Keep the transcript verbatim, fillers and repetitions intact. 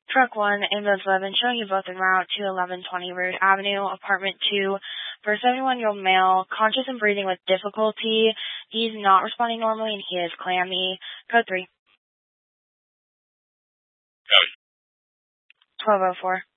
Truck one, ambulance eleven, showing you both en route to eleven twenty Root Avenue, apartment two, for a seventy-one-year-old male, conscious and breathing with difficulty. He's not responding normally, and he is clammy. Code three. Copy. twelve oh four.